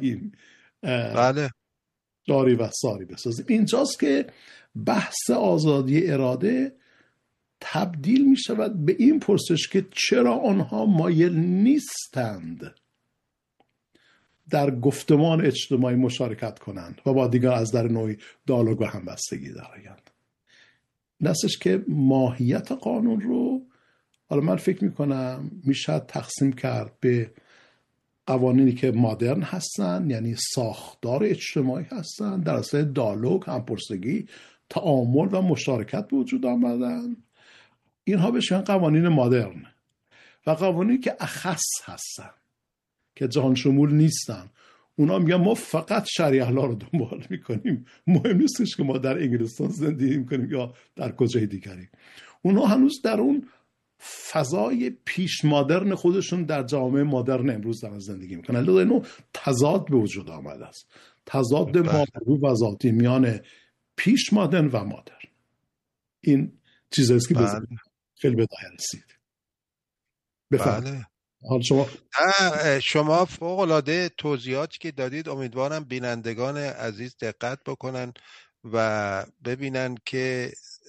بگیم بله داری و ساری بسازیم. اینجاست که بحث آزادی اراده تبدیل می شود به این پرسش که چرا آنها مایل نیستند در گفتمان اجتماعی مشارکت کنند و با دیگر از در نوعی دیالوگ و همبستگی درآیند. نستش که ماهیت قانون رو حالا من فکر میکنم میشه تقسیم کرد به قوانینی که مدرن هستن، یعنی ساختار اجتماعی هستن، در اصل دیالوگ، همپرسگی، تعامل و مشارکت به وجود آمدن. اینها بهشون قوانین مدرن و قوانینی که اخص هستن که جهان شمول نیستن. اونا میگن ما فقط شرع الله رو دنبال میکنیم، مهم نیستش که ما در انگلستان زندگی میکنیم یا در کجای دیگری. اونا هنوز در اون فضای پیش مدرن خودشون در جامعه مدرن امروز دارن زندگی میکنن. لذا اینو تضاد به وجود آمده است، تضاد ماهوی و ذاتی میان پیش مدرن و مدرن. این چیزی است که خیلی به دایره رسید. بله. حال شما فوق العاده توضیحاتی که دادید، امیدوارم بینندگان عزیز دقت بکنن و ببینن که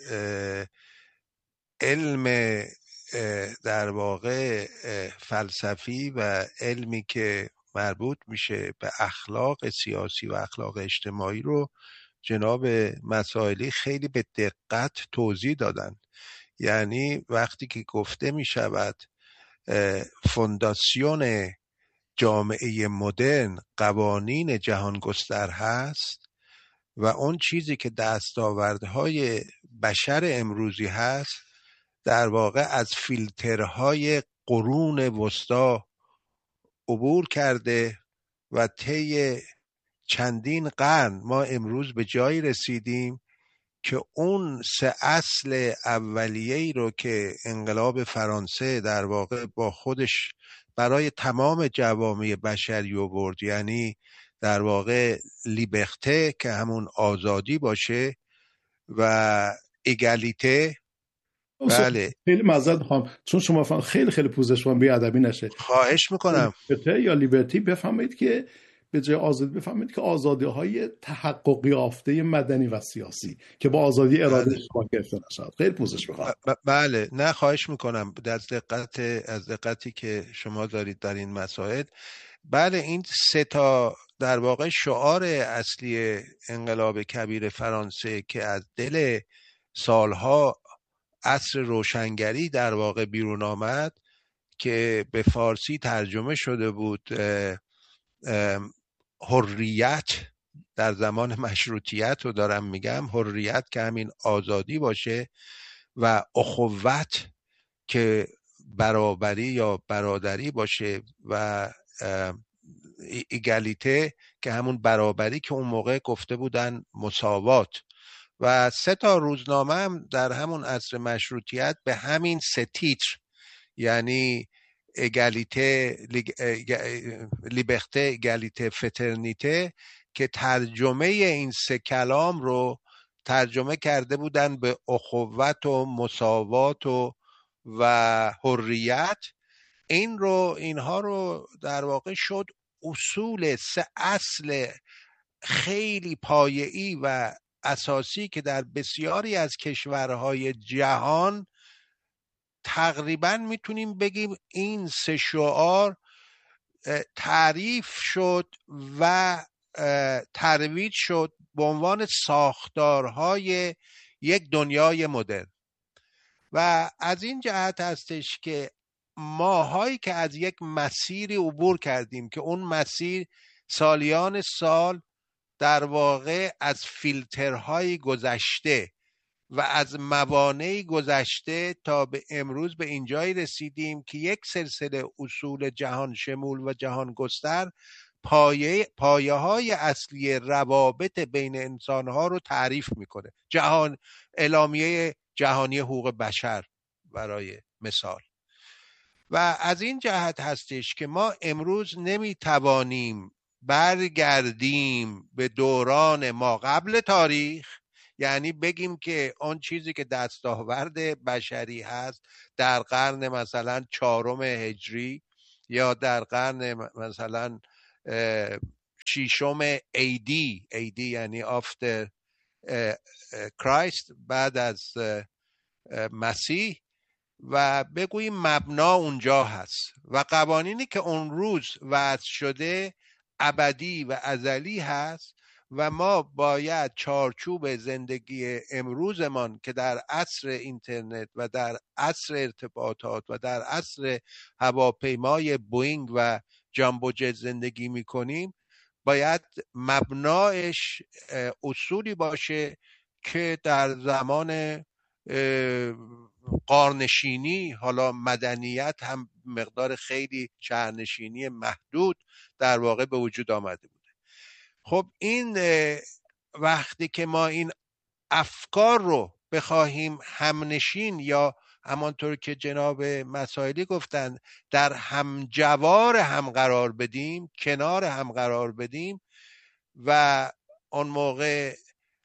علم در واقع فلسفی و علمی که مربوط میشه به اخلاق سیاسی و اخلاق اجتماعی رو جناب مسائلی خیلی به دقت توضیح دادن. یعنی وقتی که گفته میشود فونداسیون جامعه مدرن قوانین جهانگستر هست و اون چیزی که دستاوردهای بشر امروزی هست در واقع از فیلترهای قرون وسطا عبور کرده و طی چندین قرن ما امروز به جایی رسیدیم که اون سه اصل اولیه‌ای رو که انقلاب فرانسه در واقع با خودش برای تمام جوامع بشری آورد، یعنی در واقع لیبرته که همون آزادی باشه و اگالیته. بله خیلی معذرت میخوام چون شما خیلی پوزشوان بی‌ادبی نشه. خواهش میکنم. یا لیبرتی بفهمید که به جای آزادی بفهمید که آزادی های تحقق یافته مدنی و سیاسی که با آزادی اراده شما گرفته نشد. خیلی پوزش میخوام. بله نه خواهش میکنم از دقتی که شما دارید در این مسائل. بله این سه تا در واقع شعار اصلی انقلاب کبیر فرانسه که از دل سالها عصر روشنگری در واقع بیرون آمد که به فارسی ترجمه شده بود حریت در زمان مشروطیت رو دارم میگم، حریت که همین آزادی باشه و اخوت که برابری یا برادری باشه و ایگالیته که همون برابری که اون موقع گفته بودن مساوات. و سه تا روزنامه هم در همون عصر مشروطیت به همین سه تیتر یعنی اگالیته، لیبرته، اگالیته، فترنیته که ترجمه این سه کلام رو ترجمه کرده بودن به اخوت و مساوات و حریت. اینها رو در واقع شد اصول سه اصل خیلی پایه‌ای و اساسی که در بسیاری از کشورهای جهان تقریبا میتونیم بگیم این سه شعار تعریف شد و ترویج شد به عنوان ساختارهای یک دنیای مدرن. و از این جهت هستش که ماهایی که از یک مسیری عبور کردیم که اون مسیر سالیان سال در واقع از فیلترهای گذشته و از موانعی گذشته تا به امروز به اینجایی رسیدیم که یک سلسله اصول جهان شمول و جهان گستر پایه های اصلی روابط بین انسان ها رو تعریف میکنه. اعلامیه جهانی حقوق بشر برای مثال. و از این جهت هستش که ما امروز نمیتوانیم برگردیم به دوران ما قبل تاریخ، یعنی بگیم که اون چیزی که دستاورد بشری هست در قرن مثلا 4 هجری یا در قرن مثلا 6 AD یعنی after Christ، بعد از مسیح، و بگوییم مبنا اونجا هست و قوانینی که اون روز وضع شده ابدی و ازلی هست و ما باید چارچوب زندگی امروزمان که در عصر اینترنت و در عصر ارتباطات و در عصر هواپیمای بوینگ و جامبو جت زندگی میکنیم باید مبناش اصولی باشه که در زمان غارنشینی، حالا مدنیت هم مقدار خیلی شهرنشینی محدود در واقع به وجود آمده بوده. خب این وقتی که ما این افکار رو بخواهیم همنشین یا همانطور که جناب مسائلی گفتن در همجوار هم قرار بدیم، کنار هم قرار بدیم و اون موقع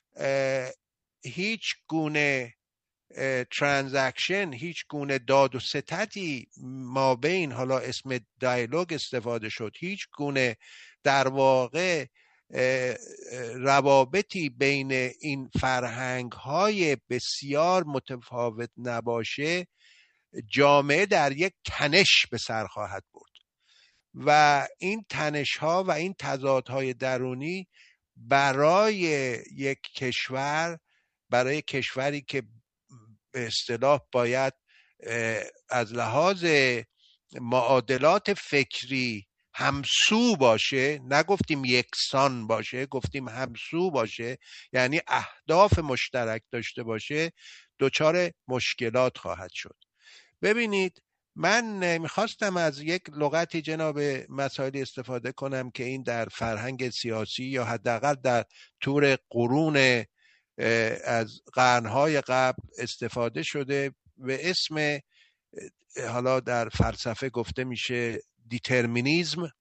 هیچ گونه ترانزکشن، هیچ گونه داد و ستدی ما بین، حالا اسم دیالوگ استفاده شد، هیچ گونه در واقع روابطی بین این فرهنگ های بسیار متفاوت نباشه، جامعه در یک تنش به سر خواهد برد و این تنش ها و این تضادهای درونی برای یک کشور، برای کشوری که به اصطلاح باید از لحاظ معادلات فکری همسو باشه، نگفتیم یکسان باشه، گفتیم همسو باشه، یعنی اهداف مشترک داشته باشه، دچار مشکلات خواهد شد. ببینید من میخواستم از یک لغتی جناب مسائلی استفاده کنم که این در فرهنگ سیاسی یا حداقل در طور قرون از قرنهای قبل استفاده شده به اسم، حالا در فلسفه گفته میشه دیترمینیزم،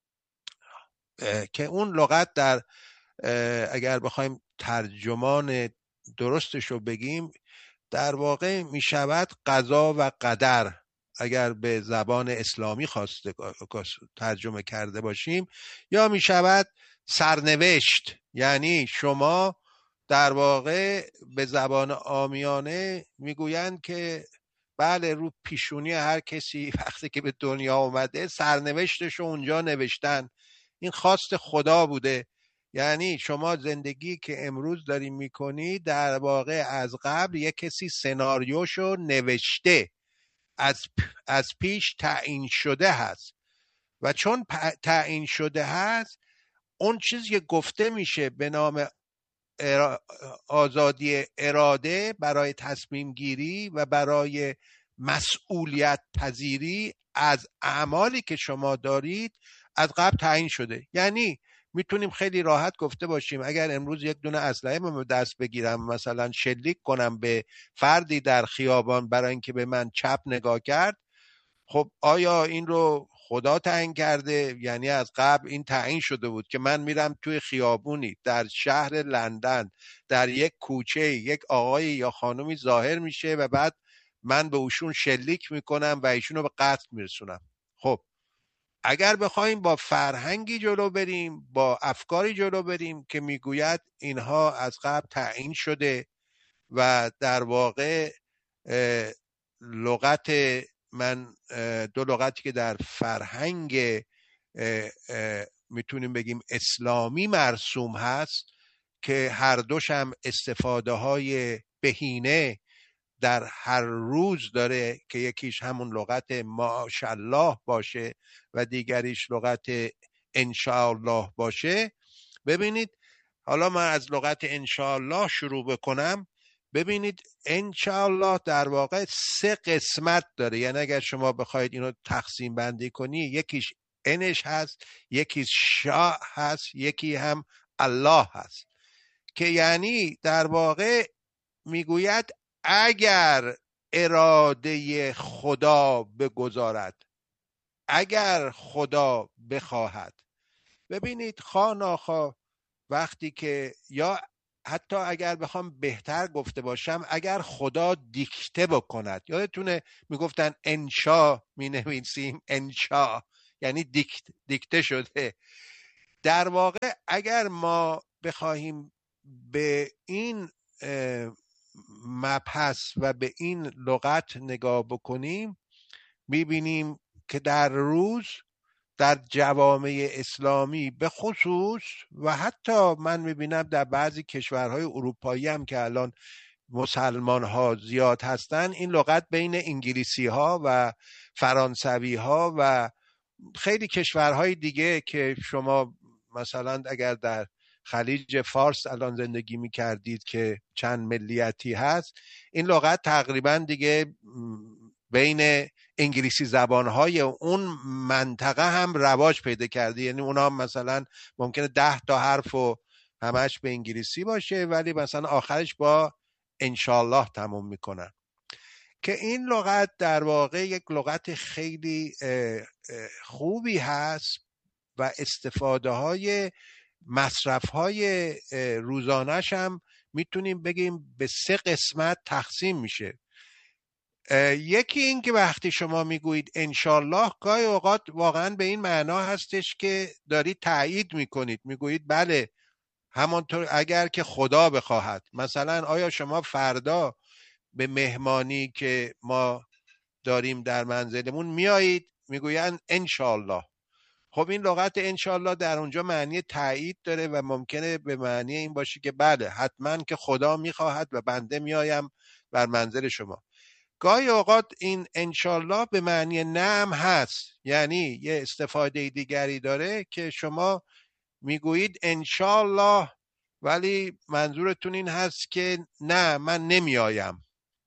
که اون لغت در اگر بخوایم ترجمان درستش رو بگیم در واقع میشود قضا و قدر، اگر به زبان اسلامی خواسته ترجمه کرده باشیم، یا میشود سرنوشت. یعنی شما در واقع به زبان عامیانه میگویند که بله، رو پیشونی هر کسی وقتی که به دنیا اومده سرنوشتش رو اونجا نوشتن، این خواست خدا بوده. یعنی شما زندگی که امروز داری میکنی در واقع از قبل یک کسی سناریوشو نوشته، از پیش تعیین شده هست و چون تعیین شده هست اون چیزی که گفته میشه به نام آزادی اراده برای تصمیم گیری و برای مسئولیت پذیری از اعمالی که شما دارید از قبل تعیین شده. یعنی میتونیم خیلی راحت گفته باشیم اگر امروز یک دونه اسلحه من دست بگیرم، مثلا شلیک کنم به فردی در خیابان برای اینکه به من چپ نگاه کرد، خب آیا این رو خدا تعیین کرده؟ یعنی از قبل این تعیین شده بود که من میرم توی خیابونی در شهر لندن در یک کوچه یک آقای یا خانومی ظاهر میشه و بعد من به اوشون شلیک میکنم و ایشون رو به قتل میرسونم. خب اگر بخوایم با فرهنگی جلو بریم، با افکاری جلو بریم که میگوید اینها از قبل تعیین شده و در واقع لغت من دو لغتی که در فرهنگ میتونیم بگیم اسلامی مرسوم هست که هر دوش هم استفاده های بهینه در هر روز داره که یکیش همون لغت ماشاءالله باشه و دیگریش لغت انشاءالله باشه. ببینید حالا من از لغت انشاءالله شروع بکنم. ببینید انشاءالله در واقع 3 قسمت داره، یعنی اگر شما بخواید اینو تقسیم بندی کنی یکیش انش هست، یکیش شاء هست، یکی هم الله هست، که یعنی در واقع میگوید اگر اراده خدا بگذارد، اگر خدا بخواهد. ببینید خواه ناخواه وقتی که، یا حتی اگر بخوام بهتر گفته باشم اگر خدا دیکته بکند، یادتونه میگفتن انشا می نویسیم، انشا یعنی دیکته شده. در واقع اگر ما بخواهیم به این مبحث و به این لغت نگاه بکنیم، میبینیم که در روز در جوامع اسلامی به خصوص و حتی من میبینم در بعضی کشورهای اروپایی هم که الان مسلمان ها زیاد هستن، این لغت بین انگلیسی ها و فرانسوی ها و خیلی کشورهای دیگه که شما مثلا اگر در خلیج فارس الان زندگی میکردید که چند ملیتی هست، این لغت تقریبا دیگه بین انگلیسی زبانهای اون منطقه هم رواج پیدا کرده. یعنی اونا مثلا ممکنه 10 تا حرف و همش به انگلیسی باشه ولی مثلا آخرش با انشالله تموم میکنن، که این لغت در واقع یک لغت خیلی خوبی هست و استفاده های مصرف های روزانش هم میتونیم بگیم به 3 قسمت تقسیم میشه. یکی این که وقتی شما میگویید انشالله گاهی اوقات واقعا به این معنا هستش که دارید تایید میکنید، میگویید بله همانطور اگر که خدا بخواهد. مثلا آیا شما فردا به مهمانی که ما داریم در منزلمون میایید میگویند انشالله. خب این لغت انشالله در اونجا معنی تایید داره و ممکنه به معنی این باشه که بله حتما که خدا میخواهد و بنده میایم بر منزل شما. گاهی اوقات این انشالله به معنی نعم هست، یعنی یه استفاده دیگری داره که شما میگویید انشالله ولی منظورتون این هست که نه من نمیایم.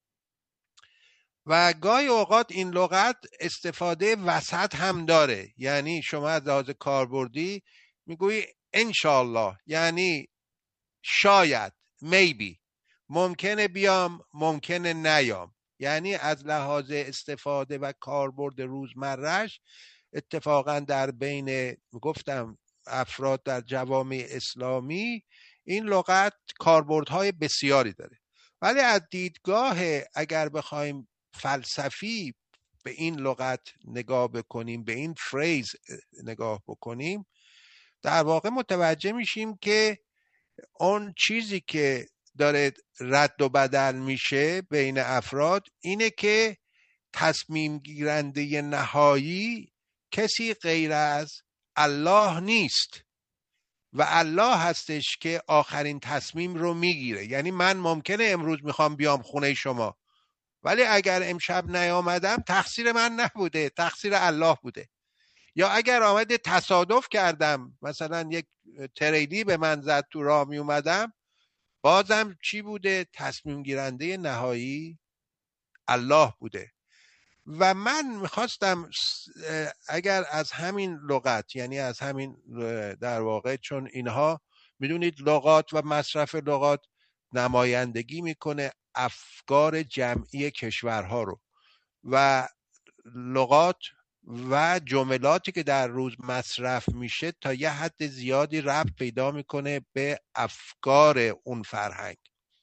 و گاهی اوقات این لغت استفاده وسط هم داره، یعنی شما از لحاظ کاربردی میگویی انشالله یعنی شاید maybe، ممکنه بیام ممکنه نیام. یعنی از لحاظ استفاده و کاربرد روزمره‌اش اتفاقا در بین گفتم افراد در جوامع اسلامی این لغت کاربردهای بسیاری داره. ولی از دیدگاه اگر بخوایم فلسفی به این لغت نگاه بکنیم، به این فریز نگاه بکنیم، در واقع متوجه میشیم که اون چیزی که داره رد و بدل میشه بین افراد اینه که تصمیم گیرنده نهایی کسی غیر از الله نیست و الله هستش که آخرین تصمیم رو میگیره. یعنی من ممکنه امروز میخوام بیام خونه شما ولی اگر امشب نیامدم تقصیر من نبوده، تقصیر الله بوده. یا اگر آمده تصادف کردم مثلا یک تریلی به من زد تو راه می اومدم، بازم چی بوده؟ تصمیم گیرنده نهایی الله بوده. و من میخواستم اگر از همین لغت، یعنی از همین در واقع، چون اینها میدونید لغات و مصرف لغات نمایندگی میکنه افکار جمعی کشورها رو و لغات و جملاتی که در روز مصرف میشه تا یه حد زیادی ربط پیدا میکنه به افکار اون فرهنگ.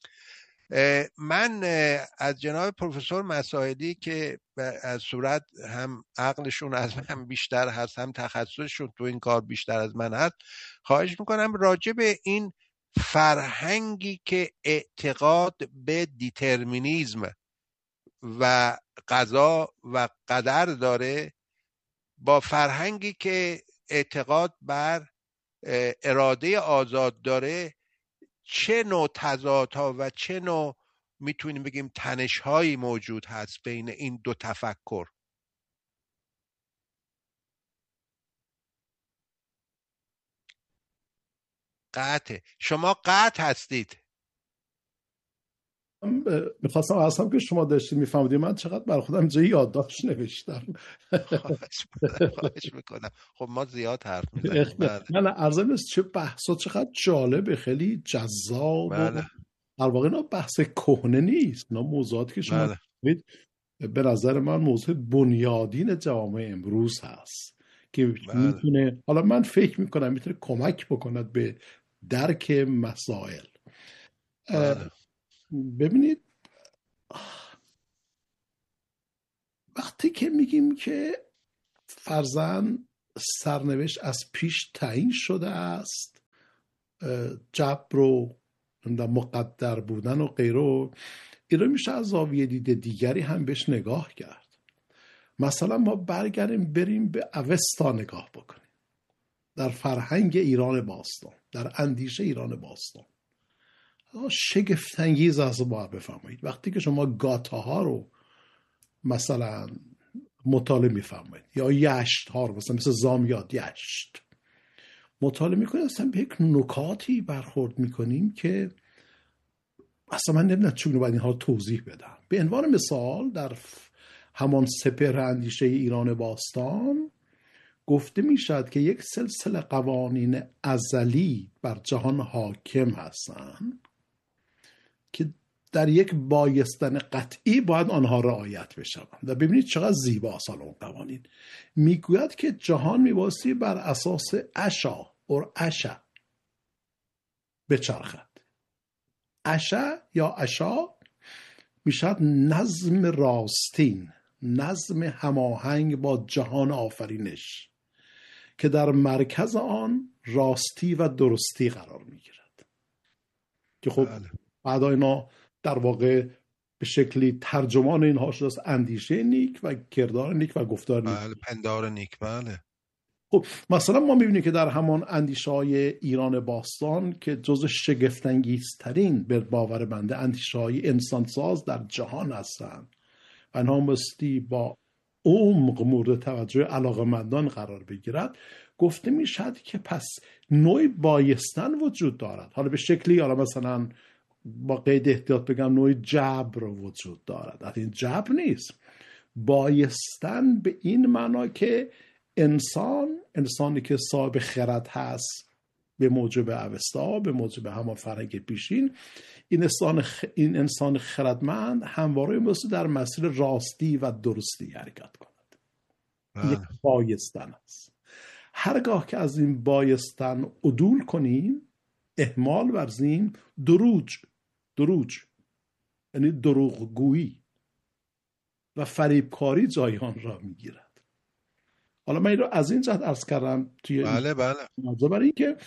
من از جناب پروفسور مساعدی که از صورت هم عقلشون از من بیشتر هست هم تخصصشون تو این کار بیشتر از من هست خواهش میکنم راجع به این فرهنگی که اعتقاد به دیترمینیزم و قضا و قدر داره با فرهنگی که اعتقاد بر اراده آزاد داره چه نوع تضادها و چه نوع میتونیم بگیم تنش‌هایی موجود هست بین این دو تفکر. قطع شما قطع هستید. میخواستم اصلا که شما داشتید میفهمید من چقدر برای خودم جای یادداشت نوشتم. خواهش میکنم. خب ما زیاد حرف میزنیم. من عرضم است چه بحثا چقدر جالبه، خیلی جذاب. بله. در واقع اینا بحث کهنه نیست، اینا موضوعاتی که شما بله. به نظر من موضوع بنیادین جوامع امروز هست که میتونه، حالا من فکر میکنم میتونه کمک بکند به درک مسائل. ببینید وقتی که میگیم که فرضاً سرنوشت از پیش تعیین شده است، جبر و مقدر بودن و غیره. این رو میشه از زاویه دید دیگری هم بهش نگاه کرد. مثلا ما بریم به اوستا نگاه بکنیم، در فرهنگ ایران باستان، در اندیشه ایران باستان. شگفت انگیز است باید بفرمایید وقتی که شما گاتاها رو مثلا مطالعه میفرمایید یا یشت ها رو مثل زامیات یشت مطالعه میکنید، اصلا به یک نکاتی برخورد میکنیم که اصلا من نمیدونم چون باید اینها توضیح بدم. به عنوان مثال در همان سپهر اندیشه ایران باستان گفته میشد که یک سلسله قوانین ازلی بر جهان حاکم هستند که در یک بایستن قطعی باید آنها رعایت بشوند. و ببینید چقدر زیباست اون قوانین. میگوید که جهان میبایستی بر اساس اشا اور اشا بچرخد. اشا یا اشا میشد نظم راستین، نظم هماهنگ با جهان آفرینش که در مرکز آن راستی و درستی قرار میگیرد. که خب بعدا اینا در واقع به شکلی ترجمان اینها شده است اندیشه نیک و کردار نیک و گفتار نیک. بله، پندار نیک. بله. خب مثلا ما میبینیم که در همان اندیشه های ایران باستان که جز شگفت‌انگیزترین به باور بنده اندیشه های انسانساز در جهان هستند و اینها مستی با عمق مورد توجه علاقه‌مندان قرار بگیرد، گفته میشد که پس نوعی بایستن وجود دارد. حالا به شکلی حالا مثلا با قید احتیاط بگم نوعی جبر وجود دارد. این جبر نیست، بایستن به این معنا که انسانی که صاحب خرد هست به موجب اوستا، به موجب همان فرهنگ پیشین، این انسان خردمند همواره مثل در مسیر راستی و درستی حرکت کند. یک بایستن است. هرگاه که از این بایستن عدول کنیم، اهمال ورزیم، دروج یعنی دروغگویی و فریبکاری جای آن را میگیرد. حالا من این رو از این جهت عرض کردم توی برای این که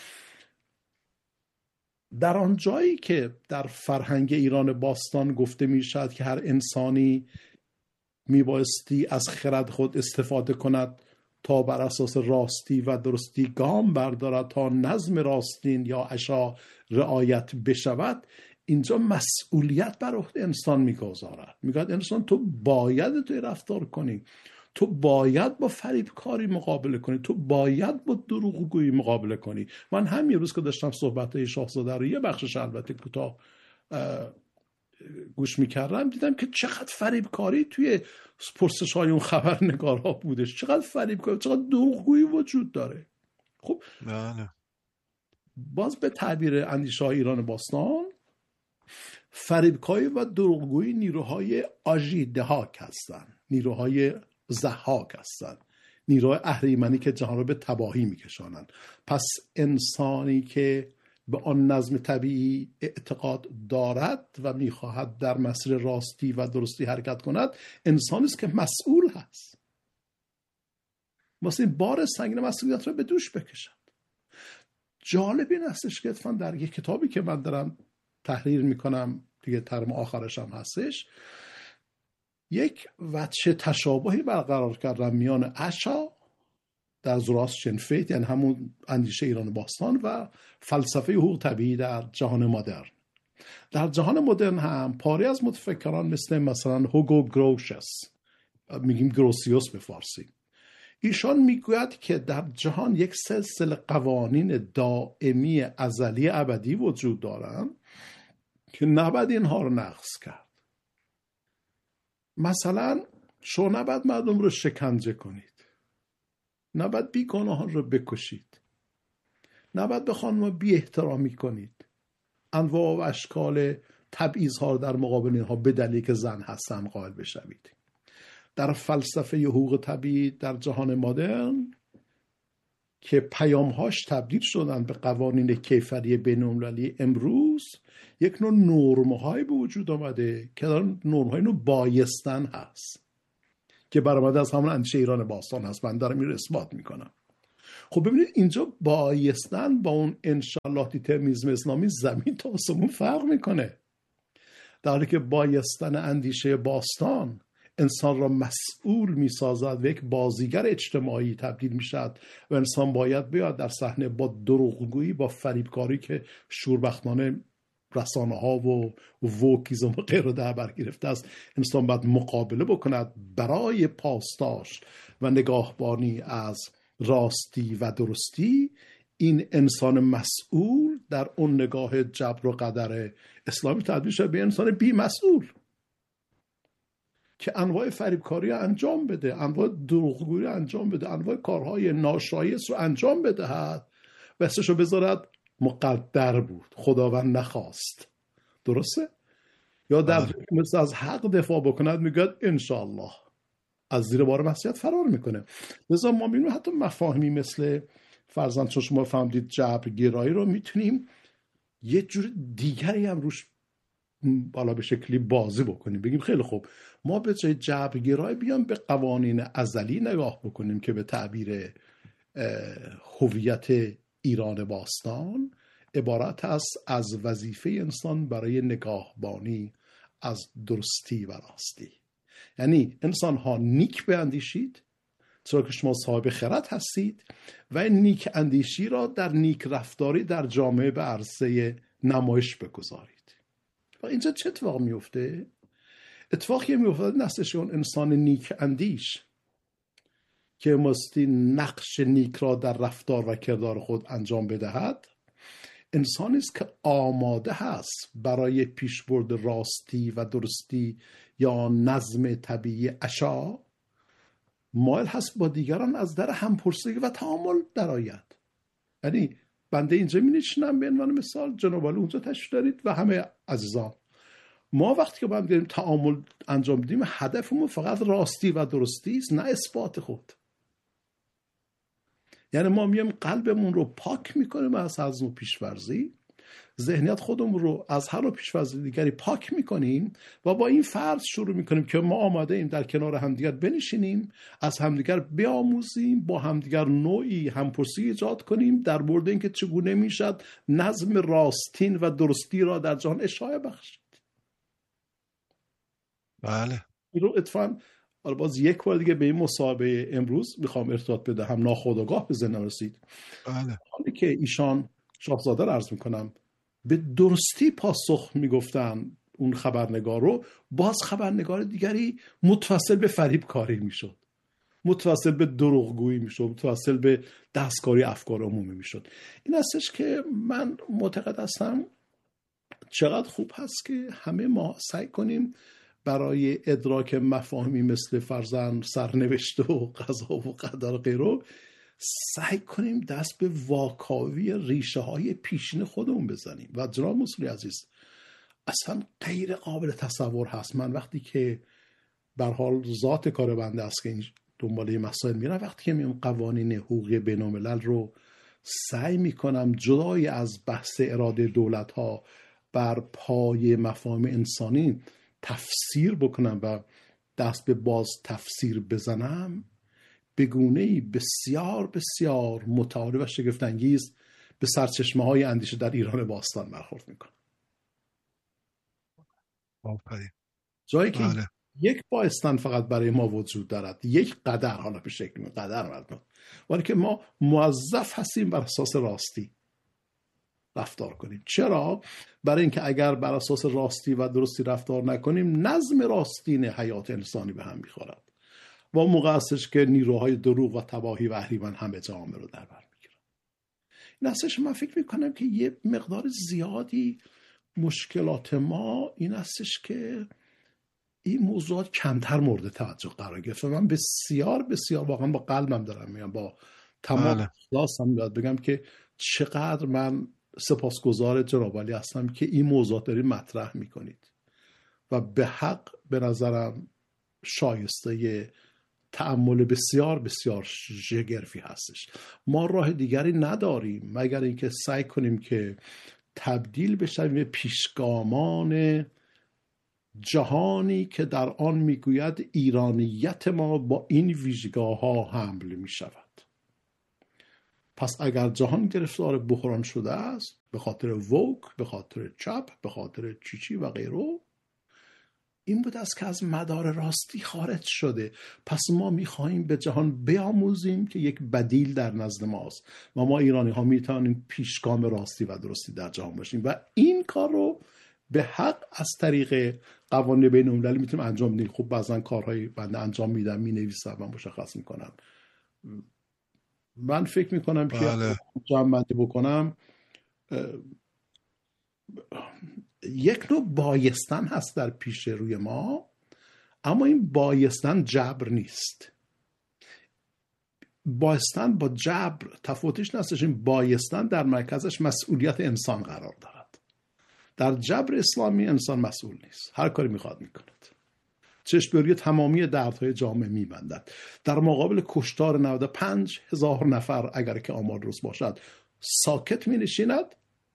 در آن جایی که در فرهنگ ایران باستان گفته می شد که هر انسانی می بایستی از خرد خود استفاده کند تا بر اساس راستی و درستی گام بردارد تا نظم راستین یا اشا رعایت بشود، اینجا مسئولیت بر عهده انسان میگذارد. میگوید انسان تو باید توی رفتار کنی، تو باید با فریبکاری مقابله کنی، تو باید با دروغگویی مقابله کنی. من همین روز که داشتم صحبت شاهزاده رو یه بخشش البته کوتاه گوش میکردم، دیدم که چقدر فریبکاری توی پرسش‌های اون خبرنگارها بودش، چقدر فریبکاری، چقدر دروغگویی وجود داره. خب باز به تعبیر اندیشه‌های ایران باستان، فریبکاری و دروغگویی نیروهای آژیدهاک هستند، نیروهای ضحاک هستند، نیروهای اهریمنی که جهان رو به تباهی میکشانند. پس انسانی که به آن نظم طبیعی اعتقاد دارد و میخواهد در مسیر راستی و درستی حرکت کند، انسانی است که مسئول هست، واسه این بار سنگین مسئولیت رو به دوش بکشد. جالب این هستش که اتفاقاً در یک کتابی که من دارم تحریر میکنم، دیگه ترم آخرش هم هستش، یک وجه تشابهی برقرار کردم میان اشا در زوراستریان فیت، یعنی همون اندیشه ایران باستان، و فلسفه حقوق طبیعی در جهان مدرن. در جهان مدرن هم پاری از متفکران مثلا هوگو گروشس، میگیم گروسیوس به فارسی، ایشان میگوید که در جهان یک سلسله قوانین دائمی ازلی ابدی وجود دارند که نباید اینها رو نقض کرد. مثلا شما نباید مردم رو شکنجه کنید، نباید بیگناهان رو بکشید، نباید به خانم بی احترامی کنید، انواع و اشکال تبعیض‌ها در مقابل اینها به دلیل که زن هستن قائل بشوید. در فلسفه حقوق طبیعی در جهان مدرن که پیام‌هاش تبدیل شدن به قوانین کیفری بین‌المللی امروز، یک نوع نرم‌های به وجود آمده که در نرم‌های نوع بایستن هست که برآمده از همون اندیشه ایران باستان هست. من دارم این رو اثبات میکنم. خب ببینید اینجا بایستن با اون انشالله دیترمینیسم اسلامی زمین تا آسمون فرق میکنه. در حالی که بایستن اندیشه باستان انسان را مسئول میسازد و یک بازیگر اجتماعی تبدیل میشد و انسان باید بیاد در صحنه با دروغگویی، با فریبکاری که شوربختانه رسانه ها و ووکیزم و غیره در بر گرفته است، انسان باید مقابله بکند برای پاسداشت و نگاهبانی از راستی و درستی. این انسان مسئول در اون نگاه جبر و قدر اسلامی تبدیل شد به انسان بی مسئول که انواع فریبکاری انجام بده، انواع دروغگویی انجام بده، انواع کارهای ناشایست رو انجام بدهد و اسمشو بذارد مقدر بود، خداوند نخواست. درسته؟ یا در مثل از حق دفاع بکند میگه انشالله، از زیر بار معصیت فرار میکنه. لذا ما میبینیم حتی مفاهیمی مثل فرضاً چون شما فهمیدید جبرگرایی رو میتونیم یه جور دیگری هم روش بالا به شکلی بازی بکنیم، بگیم خیلی خوب ما به جای جبرگرایی بیام به قوانین ازلی نگاه بکنیم که به تعبیر هویت ایران باستان عبارت است از وظیفه انسان برای نگاهبانی از درستی و راستی. یعنی انسان ها نیک بیندیشید چرا که شما صاحب خرد هستید و این نیک اندیشی را در نیک رفتاری در جامعه به عرصه نمایش بگذارید. و اینجا چه اتفاق میفته؟ اتفاقی میفته نستش اون انسان نیک اندیش که مستی نقش نیک را در رفتار و کردار خود انجام بدهد، انسانی است که آماده هست برای پیشبرد راستی و درستی یا نظم طبیعی اشا، مایل هست با دیگران از در همپرسگی و تعامل درآید. یعنی بنده اینجا می نشینم به عنوان مثال، جناب عالی اونجا تشریف دارید و همه عزیزان، ما وقتی که با هم داریم تعامل انجام بدیم هدفمون فقط راستی و درستی است، نه اثبات خود. یعنی ما میایم قلبمون رو پاک میکنیم از هر نوع پیش‌فرضی، ذهنیت خودمون رو از هر نوع پیش‌فرض دیگری پاک میکنیم و با این فرض شروع میکنیم که ما آماده ایم در کنار همدیگر بنشینیم، از همدیگر بیاموزیم، با همدیگر نوعی همپرسی ایجاد کنیم در مورد اینکه چگونه میشد نظم راستین و درستی را در جهان اشاعه بخشید. بله. این رو اتفاقاً باز یک بار دیگه به این مصاحبه امروز میخوام ارتباط بدهم، ناخودآگاه به ذهنم رسید. بله. حالی که ایشان شاهزاده رو عرض میکنم به درستی پاسخ میگفتن اون خبرنگار رو، باز خبرنگار دیگری متوسل به فریب کاری میشد، متوسل به دروغگویی میشد، متوسل به دستکاری افکار عمومی میشد. این هستش که من معتقد هستم چقدر خوب هست که همه ما سعی کنیم برای ادراک مفاهیمی مثل فرضاً سرنوشت و قضا و قدر و غیره سعی کنیم دست به واکاوی ریشه های پیشین خودمون بزنیم. و جناب موصلی عزیز اصلا غیر قابل تصور هست، من وقتی که به هر حال ذات کار بنده است که این دنباله مسائل میرم، وقتی که میام قوانین حقوقی بین‌الملل رو سعی میکنم جدای از بحث اراده دولت ها بر پای مفاهیم انسانی تفسیر بکنم و دست به باز تفسیر بزنم، به گونه‌ای بسیار بسیار متعالی و شگفت‌انگیز به سرچشمه های اندیشه در ایران باستان برخورد میکنم. جایی که یک بایستن فقط برای ما وجود دارد، یک قدر، حالا به شکل قدر مردم، ولی که ما موظف هستیم بر اساس راستی رفتار کنیم. چرا؟ برای اینکه اگر بر اساس راستی و درستی رفتار نکنیم نظم راستین حیات انسانی به هم میخورد و اون موقع هستش که نیروهای دروغ و تباهی و اهریمن همه جامعه رو در بر میگیرن. این هستش من فکر میکنم که یه مقدار زیادی مشکلات ما این هستش که این موضوعات کمتر مورد توجه قرار گرفته. من بسیار بسیار واقعا با قلبم دارم میگم، با تمام اخلاصم یاد بگم که چقدر من سپاسگزار جناب عالی هستم که این موضوعات دارید مطرح میکنید و به حق به نظرم شایسته تأمل بسیار بسیار شگرفی هستش. ما راه دیگری نداریم مگر اینکه سعی کنیم که تبدیل بشیم به پیشگامان جهانی که در آن میگوید ایرانیت ما با این ویژگی‌ها حمل میشود. پس اگر جهان گرفتار بحران شده است به خاطر ووک، به خاطر چپ، به خاطر چیچی و غیره، این بود است که از مدار راستی خارج شده. پس ما میخواهیم به جهان بیاموزیم که یک بدیل در نزد ماست و ما ایرانی ها میتونیم پیشگام راستی و درستی در جهان باشیم و این کار رو به حق از طریق قوانین بین المللی میتونیم انجام بدیم. خب بعضا کارهای بنده انجام میدم، مینویسم و مشخص میکنم. من فکر میکنم که جمع بندی بکنم، یک نوع بایستن هست در پیش روی ما، اما این بایستن جبر نیست. بایستن با جبر تفاوتش نیستش. این بایستن در مرکزش مسئولیت انسان قرار دارد. در جبر اسلامی انسان مسئول نیست، هر کاری میخواد میکند، چشم‌بری تمامی دردهای جامعه میبندد. در مقابل کشتار 95,000 نفر اگر که آمار درست باشد ساکت مینشیند.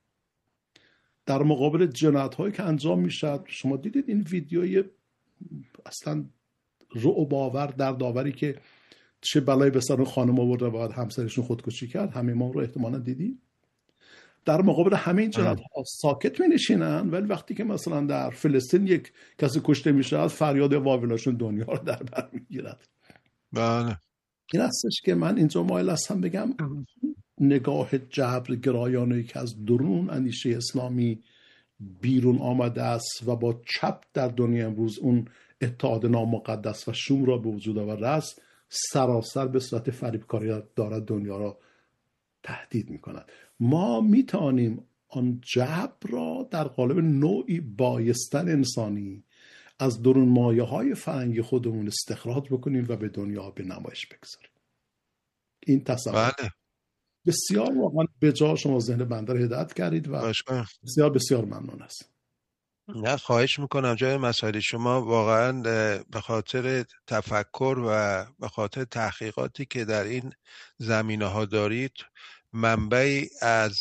در مقابل جنایت‌هایی که انجام میشد، شما دیدید این ویدیوی اصلا رعب آور، دردآوری که چه بلایی به سر خانم آورد و بعد همسرشون خودکشی کرد، همه ما رو احتمالاً دیدیم. در مقابل همه این جنایت‌ها ساکت می‌نشینن، ولی وقتی که مثلا در فلسطین یک کسی کشته میشه فریاد واویلاشون دنیا رو در بر میگیرد. بله. این هستش که من اینجا مایل هستم بگم نگاه جبر گرایانه که از درون اندیشه اسلامی بیرون آمده است و با چپ در دنیا امروز اون اتحاد نامقدس و شوم را به وجود آورده است، سراسر به صورت فریبکاری دارد دنیا را تهدید می‌کند. ما می‌توانیم آن جبر را در قالب نوعی بایستن انسانی از درون مایه‌های فرهنگی خودمون استخراج بکنیم و به دنیا به نمایش بگذاریم. این تصور بسیار واقعا به جا شما ذهن بنده رو هدایت کردید و بسیار بسیار ممنون است. نه خواهش میکنم. جای مسائل شما واقعا به خاطر تفکر و به خاطر تحقیقاتی که در این زمینه ها دارید منبعی از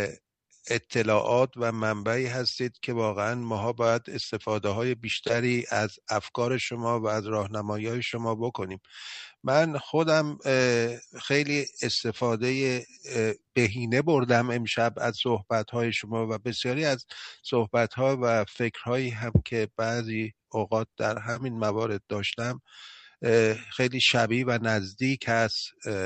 اطلاعات و منبعی هستید که واقعا ماها باید استفاده های بیشتری از افکار شما و از راهنمایی های شما بکنیم. من خودم خیلی استفاده بهینه بردم امشب از صحبت‌های شما و بسیاری از صحبت‌ها و فکرهایی هم که بعضی اوقات در همین موارد داشتم خیلی شبیه و نزدیک هست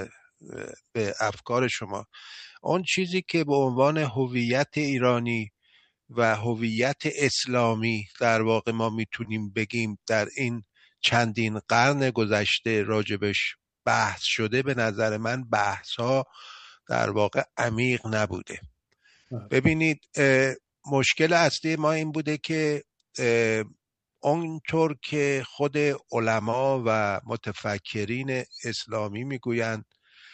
به افکار شما. اون چیزی که به عنوان هویت ایرانی و هویت اسلامی در واقع ما میتونیم بگیم در این چندین قرن گذشته راجبش بحث شده، به نظر من بحث ها در واقع عمیق نبوده. ببینید مشکل اصلی ما این بوده که اونطور که خود علما و متفکرین اسلامی میگویند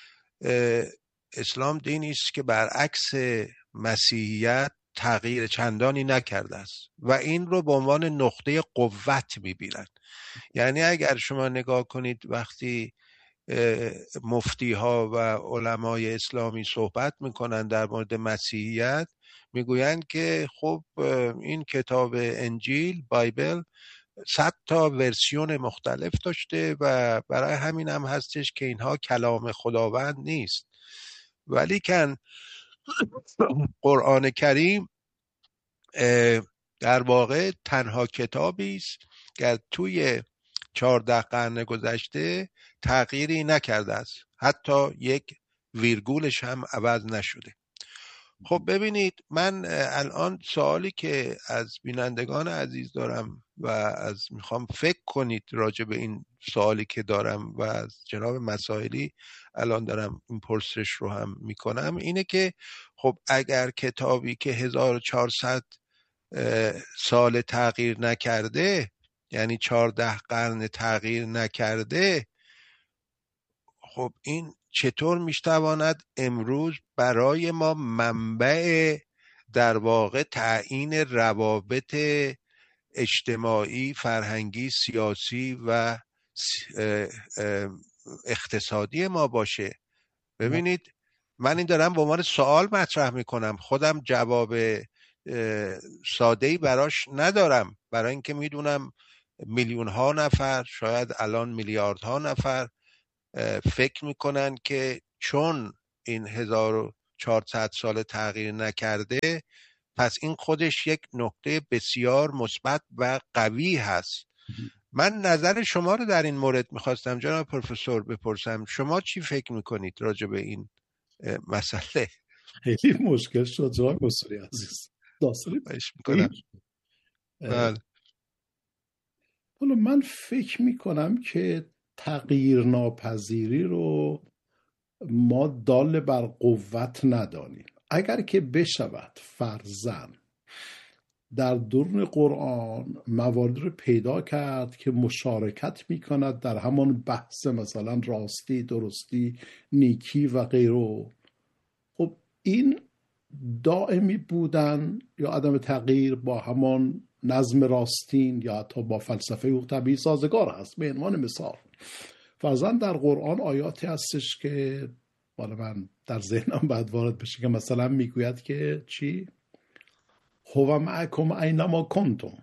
اسلام دینی است که برعکس مسیحیت تغییر چندانی نکرده است و این رو به عنوان نقطه قوت می‌بینند. یعنی اگر شما نگاه کنید وقتی مفتی ها و علمای اسلامی صحبت میکنن در مورد مسیحیت میگویند که خب این کتاب انجیل بایبل 100 تا ورسیون مختلف داشته و برای همین هم هستش که اینها کلام خداوند نیست. ولی که قرآن کریم در واقع تنها کتابی است که توی 14 قرن گذشته تغییری نکرده است، حتی یک ویرگولش هم عوض نشده. خب ببینید، من الان سوالی که از بینندگان عزیز دارم و از میخوام فکر کنید راجع به این سوالی که دارم و از جناب مسائلی الان دارم این پرسش رو هم میکنم اینه که خب اگر کتابی که 1400 سال تغییر نکرده، یعنی 14 قرن تغییر نکرده، خب این چطور میشتواند امروز برای ما منبع در واقع تعیین روابط اجتماعی، فرهنگی، سیاسی و اقتصادی ما باشه؟ ببینید من این دارم به عنوان سوال مطرح میکنم، خودم جواب ساده‌ای براش ندارم، برای اینکه میدونم میلیون ها نفر، شاید الان میلیاردها نفر فکر میکنن که چون این 1400 سال تغییر نکرده، پس این خودش یک نکته بسیار مثبت و قوی هست. من نظر شما رو در این مورد میخواستم جناب پروفسور بپرسم. شما چی فکر میکنید راجع به این مسئله؟ خیلی مشکل شد جناب مصری عزیز. باش میکنم. بله. حالا من فکر میکنم که تغییر ناپذیری رو ما دال بر قوت ندانیم. اگر که بشود فرضاً در درون قرآن موارد رو پیدا کرد که مشارکت میکند در همان بحث مثلا راستی، درستی، نیکی و غیره، خب این دائمی بودن یا عدم تغییر با همان نظم راستین یا حتی با فلسفه حقوق طبیعی سازگار هست. به عنوان مثال فرضاً در قرآن آیاتی هستش که بالا من در ذهنم بعد وارد بشه که مثلا میگوید که چی؟ هو معکم اینما کنتم،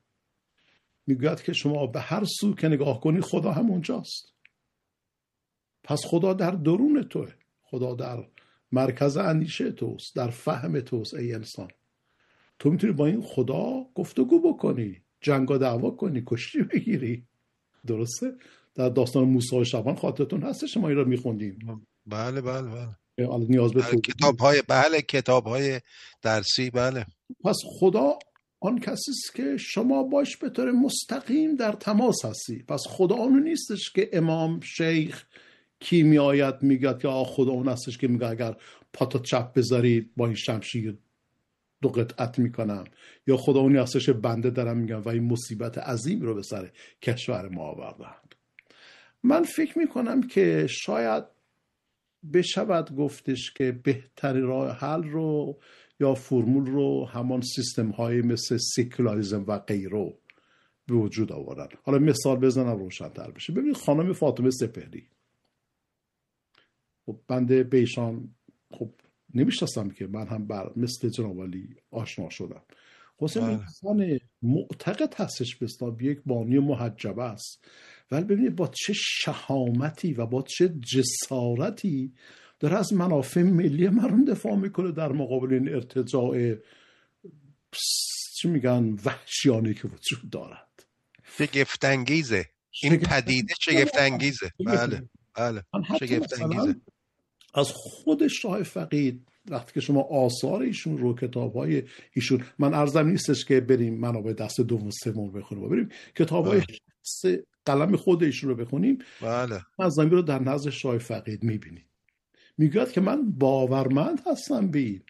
میگوید که شما به هر سو که نگاه کنی خدا هم اونجاست. پس خدا در درون توه، خدا در مرکز اندیشه توست، در فهم توست. ای انسان، تو میتونی با این خدا گفتگو بکنی، جنگ و دعوا کنی، کشتی بگیری. درسته؟ در داستان موسی و شعبان خاطرتون هستش ما این رو میخوندیم. بله بله بله. نیاز به کتاب‌های درسی. بله. پس خدا آن کسی است که شما باش به طور مستقیم در تماس هستی. پس خدا اون نیستش که امام شیخ کی میآید میگه که خدا اون هستش که میگه اگر پاتو چپ بذارید با این شمشیر 2 قطعت میکنم، یا خدا اونی هستش که بنده دارم میگم و این مصیبت عظیم رو به سر کشور ما آوردند. من فکر میکنم که شاید بشود گفتش که بهترین راه حل رو یا فرمول رو همان سیستم های مثل سکولاریسم و غیره به وجود آوردن. حالا مثال بزنم روشن‌تر بشه. ببینید خانم فاطمه سپهری، خب بنده به ایشان خب نمیشناسم که من هم بر مثل جناب علی آشنا شدم. حسین انسان معتقد هستش به اسلام، یک بانی محجبه است، ولی ببینید با چه شهامتی و با چه جسارتی داره از منافع ملی مردم دفاع میکنه در مقابل این ارتجاع چی میگن وحشیانه که وجود دارد. شگفت‌انگیزه این پدیده، شگفت‌انگیزه. بله بله، شگفت‌انگیزه. از خود شاه فقید وقتی که شما آثار ایشون رو، کتاب‌های ایشون، من عرضم نیستش که بریم منابع دست دوم سوم بخونیم، بریم کتاب‌های قلم خود ایشون رو بخونیم. بله. نظامی رو در نزد شاه فقید می‌بینید. میگوید که من باورمند هستم به این.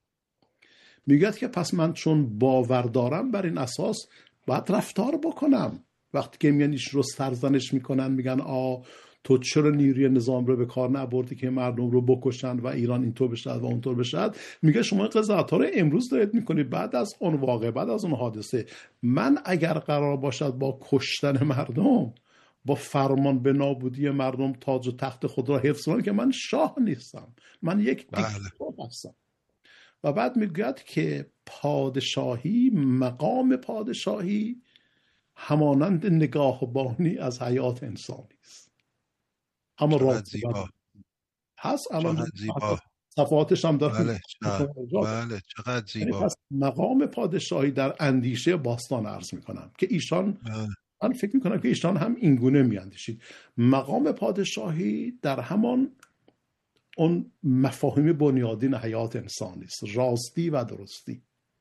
میگوید که پس من چون باور دارم بر این اساس باید رفتار بکنم. وقتی که میان ایش رو سرزنش میکنن، میگن تو چرا نیروی نظام رو به کار نبردی که مردم رو بکشن و ایران اینطور بشه و اونطور بشه، میگه شما قضاوت‌ها رو امروز دارید میکنید بعد از اون واقعه، بعد از اون حادثه. من اگر قرار باشد با کشتن مردم، با فرمان به نابودی مردم تاج و تخت خود را حفظ کنم، که من شاه نیستم، من یک دیکتاتور هستم. و بعد میگوید که پادشاهی، مقام پادشاهی همانند نگاهبانی از حیات انسانی است. اما چقدر زیبا هست. الان زیبا صفحاتش هم دارم. بله چقدر زیبا. پس مقام پادشاهی در اندیشه باستان عرض میکنم که ایشان من فکر میکنم که ایشان هم اینگونه میاندیشید. مقام پادشاهی در همان اون مفاهیم بنیادین حیات انسانی است، راستی و درستی.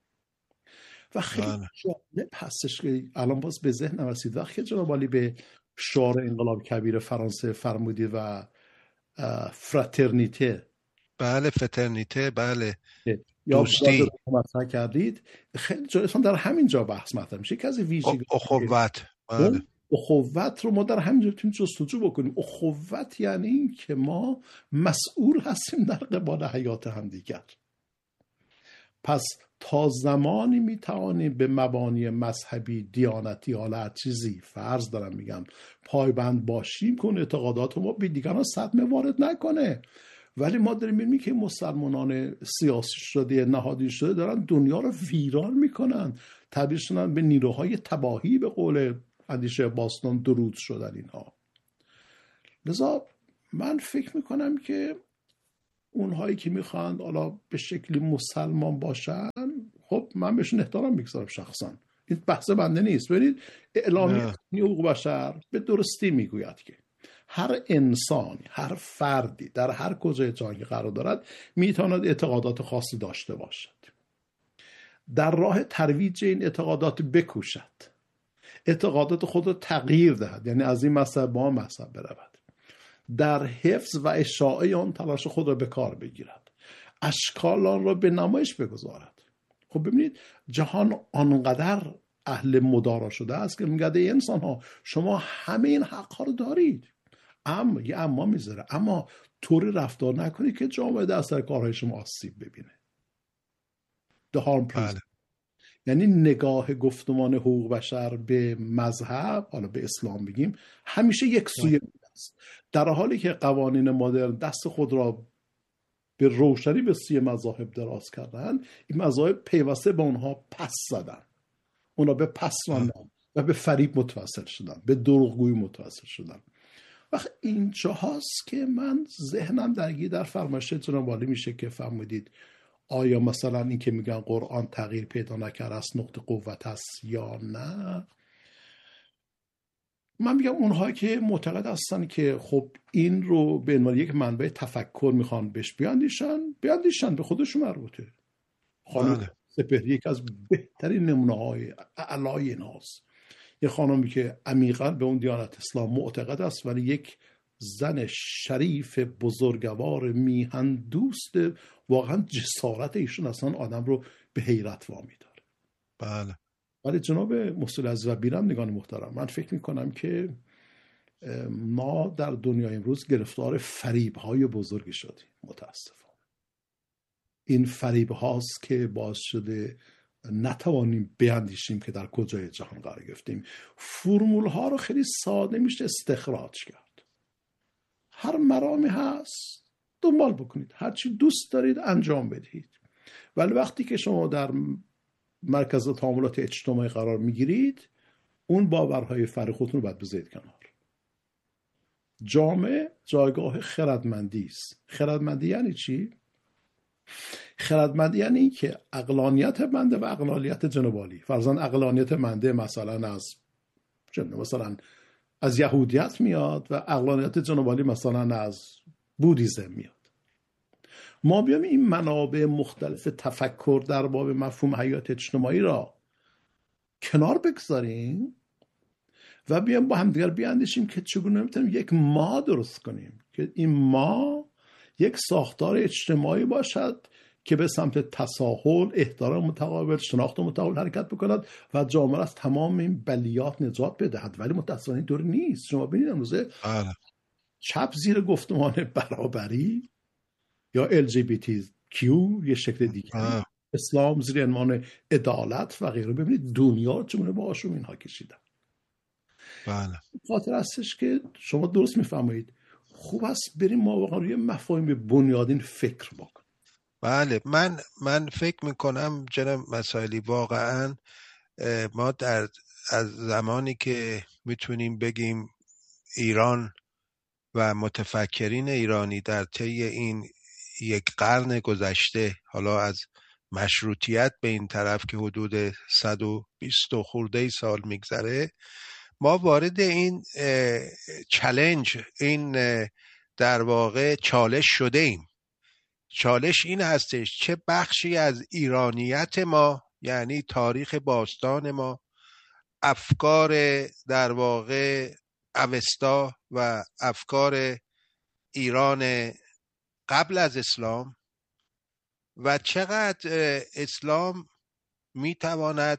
و خیلی جالب هستش که الان باز به ذهنم رسید وقتی که جناب عالی به شعار انقلاب کبیر فرانسه فرمودید و فراترنیته، بله فراترنیته، بله دوستی مطرح کردید، خیلی جالب در همین جا بحث مطرح میشه که از ویژگی اخوت. بله اخوت رو ما در همین جا میتونیم جستجو بکنیم. اخوت یعنی این که ما مسئول هستیم در قبال حیات همدیگر. پس تا زمانی میتوانیم به مبانی مذهبی، دیانتی، حالا هر چیزی فرض دارم میگم پایبند باشیم که اعتقادات ما به دیگران صدمه وارد نکنه. ولی ما داریم میبینیم که مسلمانان سیاسی شده، نهادی شده دارن دنیا رو ویران میکنن، تبدیل شدن به نیروهای تباهی، به قول اندیشه باستان درود شدن اینها. لذا من فکر میکنم که اونهایی که میخوان حالا به شکلی مسلمان باشن، خب من بهشون احترام میگذارم شخصا، این بحث بنده نیست. ببینید اعلامیه حقوق بشر به درستی میگوید که هر انسانی، هر فردی در هر کجای جهان قرار دارد میتواند اعتقادات خاصی داشته باشد، در راه ترویج این اعتقادات بکوشد، اعتقادات خود رو تغییر دهد، یعنی از این مذهب به آن مذهب برود، در حفظ و اشاعه آن تلاش خود را به کار بگیرد، اشکال آن را به نمایش بگذارد. خب ببینید جهان آنقدر اهل مدارا شده است که میگه ای انسان ها شما همه این حق ها رو دارید، اما یه اما میذاره، اما طوری رفتار نکنید که جامعه در اثر کارهای شما آسیب ببینه. The harm principle. یعنی نگاه گفتمان حقوق بشر به مذهب، حالا به اسلام بگیم، همیشه یک سویه است، در حالی که قوانین مدرن دست خود را به روشنی به سوی مذاهب دراز کردن، این مذاهب پیوسته به اونها پس زدن، اونا به پس راندن و به فریب متوسل شدن، به دروغگویی متوسل شدن. وقت اینجا هاست که من ذهنم درگیر در فرمایش جناب عالی میشه که فرمودید آیا مثلا این که میگن قرآن تغییر پیدا نکرده است نقطه قوت است یا نه. من میگم اونهایی که معتقد هستن که خب این رو به عنوان یک منبع تفکر میخوان بهش بیاندیشن، به خودشون مربوطه. خانم سپهری یک از بهترین نمونه‌های اعلای این هاست، یه خانمی که عمیقاً به اون دیانت اسلام معتقد است ولی یک زن شریف بزرگوار میهن دوست، واقعا جسارت ایشون اصلا آدم رو به حیرت وامی داره. بله. ولی جناب مصطفی عزیز و بیرمدگان محترم، من فکر میکنم که ما در دنیای امروز گرفتار فریب‌های بزرگی شدیم متاسفانه. این فریب هاست که باعث شده نتوانیم بیاندیشیم که در کجای جهان قرار گرفتیم. فرمول ها رو خیلی ساده میشه استخراج کرد. هر مرامی هست دنبال بکنید، هرچی دوست دارید انجام بدهید، ولی وقتی که شما در مرکز تعاملات اجتماعی قرار میگیرید اون باورهای فری خودتون رو باید بذارید کنار. جامعه جایگاه خردمندی است. خردمندی یعنی چی؟ خردمندی یعنی این که عقلانیت بنده و عقلانیت جناب عالی، فرضاً عقلانیت بنده مثلا از یهودیت میاد و عقلانیت جناب عالی مثلا از بودیزم میاد. ما بیام این منابع مختلف تفکر در باب مفهوم حیات اجتماعی را کنار بگذاریم و بیام با همدیگر بیاندیشیم که چگونه میتونیم یک ما درست کنیم که این ما یک ساختار اجتماعی باشد که به سمت تساهل، احترام متقابل، شناخت متقابل حرکت بکند و جامعه از تمام این بلیات نجات بدهد. ولی متأسفانه دور نیست. شما ببینید امروزه چپ زیر گفتمان برابری یا LGBTQ یه شکل دیگه، اسلام زیر عنوان عدالت و غیره، ببینید دنیا چگونه باهاشون اینها کشیدن. بله. خاطر هستش که شما درست میفرمایید. خوب است بریم ما واقعا روی مفاهیم بنیادین فکر بکنیم. بله، من فکر میکنم جناب مسائلی واقعا ما از زمانی که میتونیم بگیم ایران و متفکرین ایرانی در طی این یک قرن گذشته، حالا از مشروطیت به این طرف که حدود 120 خورده سال میگذره، ما وارد این چالش، این در واقع چالش شده ایم. چالش این هستش چه بخشی از ایرانیت ما، یعنی تاریخ باستان ما، افکار در واقع اوستا و افکار ایران قبل از اسلام و چقدر اسلام میتواند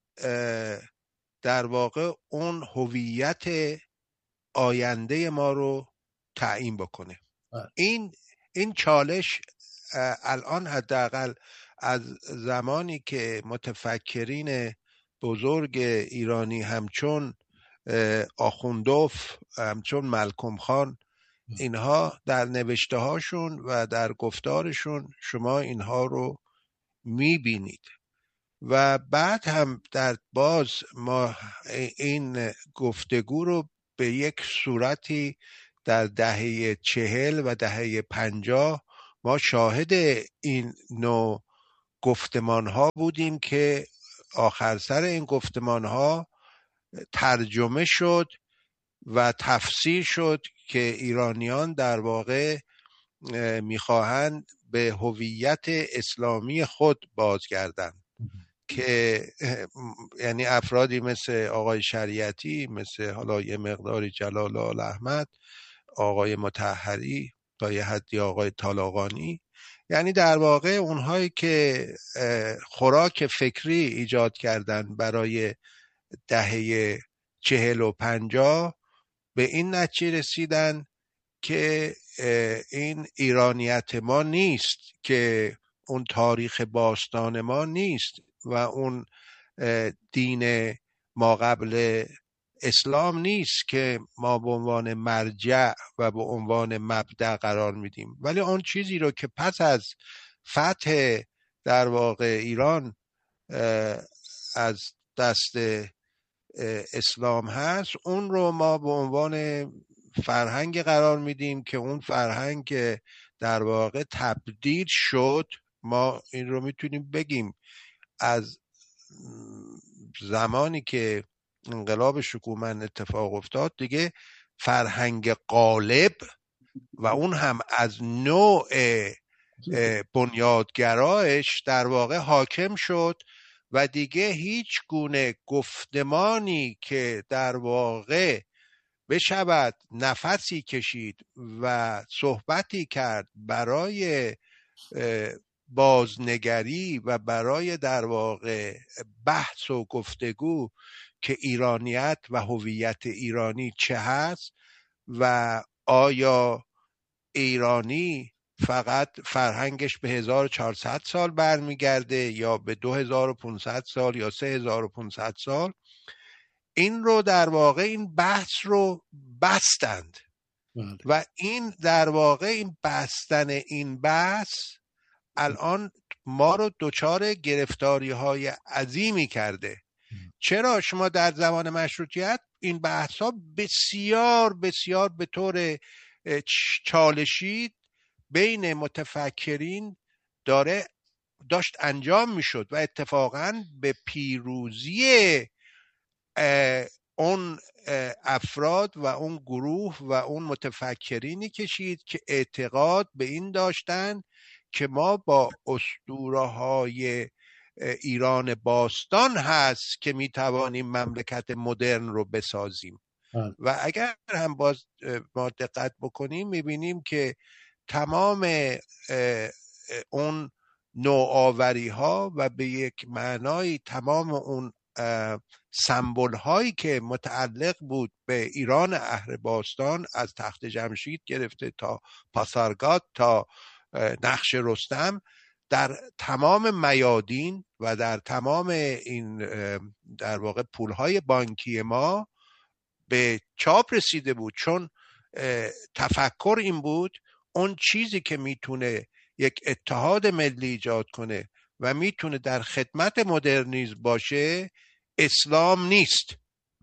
در واقع اون هویت آینده ما رو تعیین بکنه. این چالش الان حداقل از زمانی که متفکرین بزرگ ایرانی همچون آخوندوف، همچون ملکم خان، اینها در نوشته هاشون و در گفتارشون شما اینها رو میبینید و بعد هم در باز ما این گفتگو رو به یک صورتی در دهه 40 و دهه 50 ما شاهد این نوع گفتمان ها بودیم که آخر سر این گفتمان ها ترجمه شد و تفسیر شد که ایرانیان در واقع میخواهند به هویت اسلامی خود بازگردند، که یعنی افرادی مثل آقای شریعتی، مثل حالا یه مقداری جلال احمد، آقای مطهری، تا یه حدی آقای طالقانی، یعنی در واقع اونهایی که خوراک فکری ایجاد کردن برای دهه 40 و 50 به این نتیجه رسیدن که این ایرانیت ما نیست، که اون تاریخ باستان ما نیست و اون دین ما قبل اسلام نیست که ما به عنوان مرجع و به عنوان مبدأ قرار میدیم، ولی اون چیزی رو که پس از فتح در واقع ایران از دست اسلام هست، اون رو ما به عنوان فرهنگ قرار میدیم که اون فرهنگ در واقع تبدیل شد. ما این رو میتونیم بگیم از زمانی که انقلاب شکوهمند اتفاق افتاد دیگه فرهنگ غالب و اون هم از نوع بنیادگرایش در واقع حاکم شد و دیگه هیچ گونه گفتمانی که در واقع بشود نفسی کشید و صحبتی کرد برای بازنگری و برای در واقع بحث و گفتگو که ایرانیت و هویت ایرانی چه هست و آیا ایرانی فقط فرهنگش به 1400 سال برمیگرده یا به 2500 سال یا 3500 سال، این رو در واقع این بحث رو بستند و این در واقع این بستن این بحث الان ما رو دچار گرفتاری های عظیمی کرده. چرا؟ شما در زمان مشروطیت این بحث ها بسیار بسیار به طور چالشی بین متفکرین داشت انجام می شد و اتفاقاً به پیروزی اون افراد و اون گروه و اون متفکرینی کشید که اعتقاد به این داشتن که ما با اسطوره‌های ایران باستان هست که میتوانیم مملکت مدرن رو بسازیم. و اگر هم باز ما دقت بکنیم میبینیم که تمام اون نوآوری ها و به یک معنای تمام اون سمبل هایی که متعلق بود به ایران عهد باستان، از تخت جمشید گرفته تا پاسارگاد تا نقش رستم، در تمام میادین و در تمام این در واقع پولهای بانکی ما به چاپ رسیده بود، چون تفکر این بود اون چیزی که میتونه یک اتحاد ملی ایجاد کنه و میتونه در خدمت مدرنیسم باشه اسلام نیست.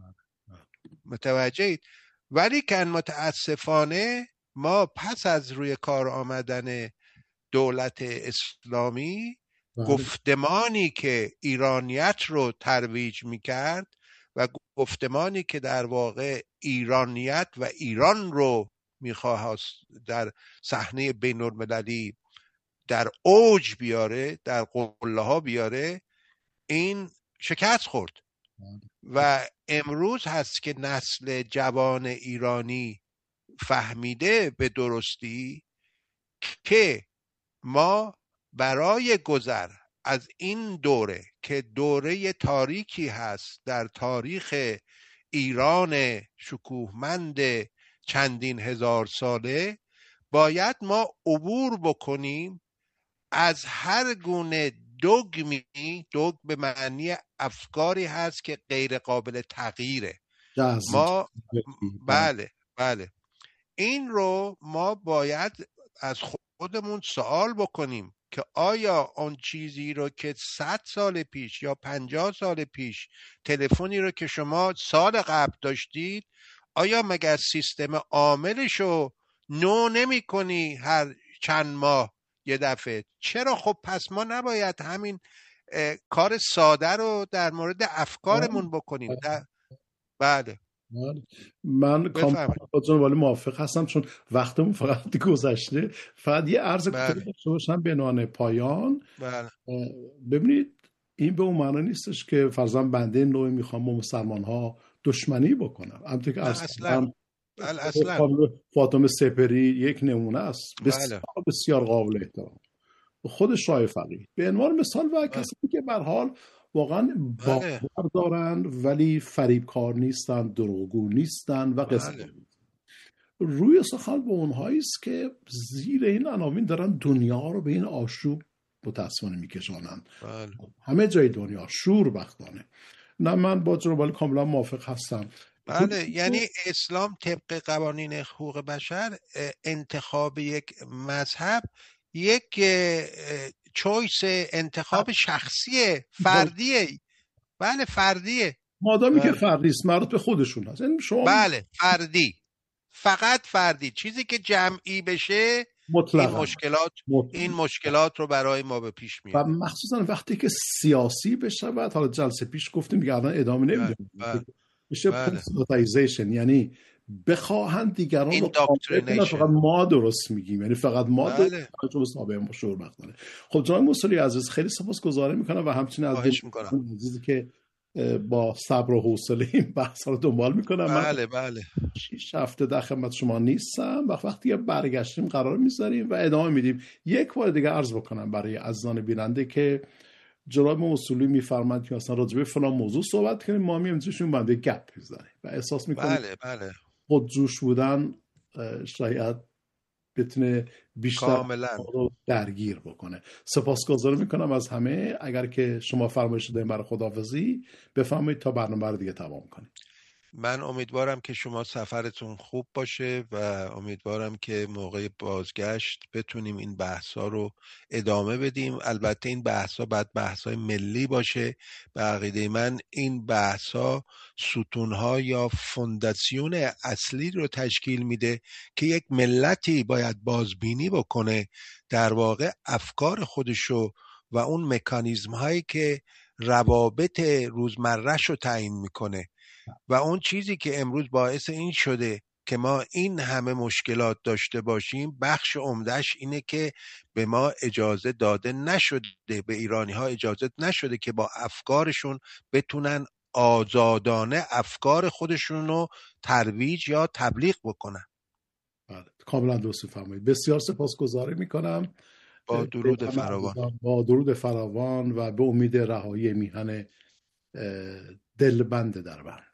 متوجهید؟ ولی که متاسفانه ما پس از روی کار آمدن دولت اسلامی گفتمانی که ایرانیت رو ترویج میکرد و گفتمانی که در واقع ایرانیت و ایران رو میخواست در صحنه بین المللی در اوج بیاره، در قله ها بیاره، این شکست خورد و امروز هست که نسل جوان ایرانی فهمیده به درستی که ما برای گذر از این دوره که دوره تاریکی هست در تاریخ ایران شکوهمند چندین هزار ساله، باید ما عبور بکنیم از هر گونه دوگمی. دوگ به معنی افکاری هست که غیر قابل تغییره. ما بله این رو ما باید از خودمون سوال بکنیم که آیا اون چیزی رو که 100 سال پیش یا 50 سال پیش، تلفنی رو که شما سال قبل داشتید، آیا مگر سیستم عاملش رو نو نمی کنی هر چند ماه یه دفعه. چرا؟ خب پس ما نباید همین کار ساده رو در مورد افکارمون بکنیم. بله من کاملا بفرمایید. با جناب عالی موافق هستم، چون وقتمون فقط گذشته. فقط یه عرض کوتاهی داشته باشم به عنوان پایان. بله. ببینید این به اون معنا نیستش که فرضاً بنده نوعی میخوام با مسلمان ها دشمنی بکنم. همونطور که اصلا فاطمه سپری یک نمونه است، بله. بسیار قابل احترام، خود شاه فقیه به عنوان مثال، و کسانی که به هر حال واقعا باور دارن ولی فریبکار نیستن، دروغگو نیستن و قصه. روی سخن به اونهایی است که زیر این عناوین دارن دنیا رو به این آشوب متاسفانه میکشانن. همه جای دنیا شوربختانه. نه، من با جناب عالی کاملا موافق هستم. بله، یعنی اسلام طبق قوانین حقوق بشر انتخاب یک مذهب یک چویس، انتخاب شخصی فردیه. بله فردیه. مادامی که فردی است، مربوط به خودشون هست. یعنی شما بله فردی، فقط فردی. چیزی که جمعی بشه این مشکلات رو برای ما به پیش میاره. و مخصوصا وقتی که سیاسی بشه. و حالا جلسه پیش گفتیم دیگه الان ادامه نمیدیم. میشه پرسونالایزیشن، یعنی بخواهند دیگران رو فقط ما درست میگیم، یعنی فقط ما چون صاحب مشهور بختانه. خب جناب موسوی عزیز خیلی سپاسگزاری میکنم و همچنین از عزیزی که با صبر و حوصله این بحث رو دنبال میکنم. بله 6 هفته در خدمت شما نیستم و وقتی برگشتیم قرار میذاریم و ادامه میدیم. یک بار دیگه عرض بکنم برای عزیزان بیننده که جناب موسوی میفرمایند که مثلا راجع به فلان موضوع صحبت کنیم، ما میمونیم بنده گپ میزنیم و احساس میکنیم بله خودجوش بودن شاید بتونه بیشتر رو درگیر بکنه. سپاسگزاری میکنم از همه. اگر که شما فرمایش دارید برای خداحافظی بفرمایید تا برنامه رو دیگه تمام کنیم. من امیدوارم که شما سفرتون خوب باشه و امیدوارم که موقع بازگشت بتونیم این بحثا رو ادامه بدیم. البته این بحثا باید بحثای ملی باشه. به عقیده من این بحثا ستونها یا فونداسیون اصلی رو تشکیل میده که یک ملتی باید بازبینی بکنه در واقع افکار خودشو و اون مکانیزم هایی که روابط روزمره‌ش رو تعیین میکنه. و اون چیزی که امروز باعث این شده که ما این همه مشکلات داشته باشیم، بخش عمدهش اینه که به ما اجازه داده نشده، به ایرانی ها اجازه نشده که با افکارشون بتونن آزادانه افکار خودشون رو ترویج یا تبلیغ بکنن. بله کاملا درست فرمایید. بسیار سپاسگزاری میکنم. با درود فراوان. با درود فراوان و به امید رهایی میهن دلبند در بر.